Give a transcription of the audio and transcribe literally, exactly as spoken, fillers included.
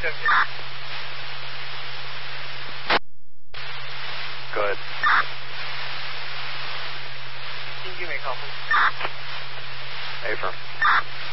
seventy. Good. Can you give me a call, please? Affirm.